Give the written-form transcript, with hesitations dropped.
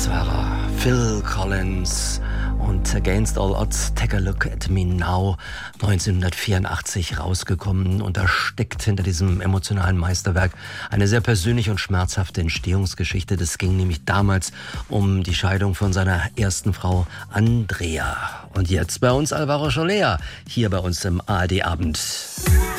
Das war er, Phil Collins und Against All Odds, Take a Look at Me Now, 1984 rausgekommen. Und da steckt hinter diesem emotionalen Meisterwerk eine sehr persönliche und schmerzhafte Entstehungsgeschichte. Das ging nämlich damals um die Scheidung von seiner ersten Frau Andrea. Und jetzt bei uns Alvaro Soler, hier bei uns im ARD-Abend.